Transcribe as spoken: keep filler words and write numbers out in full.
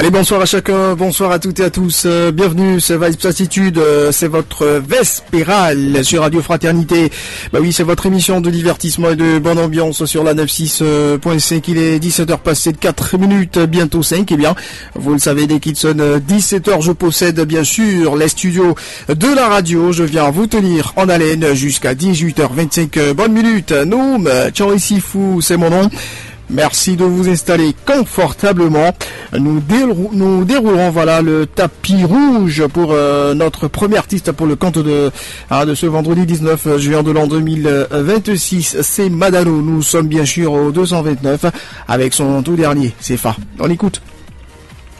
Allez, bonsoir à chacun, bonsoir à toutes et à tous, euh, bienvenue, c'est Vibes Attitude, euh, c'est votre Vespérale sur Radio Fraternité. Bah oui, c'est votre émission de divertissement et de bonne ambiance sur la neuf-six point cinq, il est dix-sept heures passées de quatre minutes, bientôt cinq, et bien, vous le savez, dès qu'il sonne dix-sept heures, je possède bien sûr les studios de la radio, je viens vous tenir en haleine jusqu'à dix-huit heures vingt-cinq, bonne minute, Noum, Ciao ici fou, c'est mon nom. Merci de vous installer confortablement. Nous, dérou- nous déroulerons voilà le tapis rouge pour euh, notre premier artiste pour le compte de hein, de ce vendredi dix-neuf juin de l'an deux mille vingt-six. C'est Madano. Nous sommes bien sûr au deux cent vingt-neuf avec son tout dernier. C'est Fa. On écoute.